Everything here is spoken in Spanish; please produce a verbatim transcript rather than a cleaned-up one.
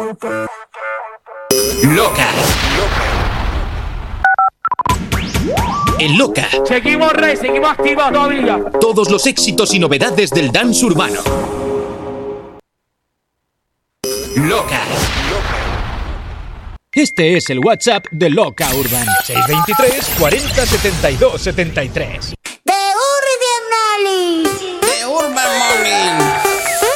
Loca. En Loca. Seguimos, Rey, seguimos activos todavía. Todos los éxitos y novedades del dance urbano. Loca. Este es el WhatsApp de Loca Urban. seis veintitrés, cuarenta, setenta y dos, setenta y tres. The Urban Morning. The Urban Morning.